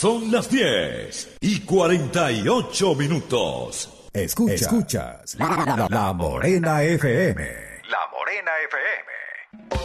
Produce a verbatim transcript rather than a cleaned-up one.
Son las diez y cuarenta y ocho minutos. Escuchas, Escuchas la, la, la Morena F M. La Morena F M.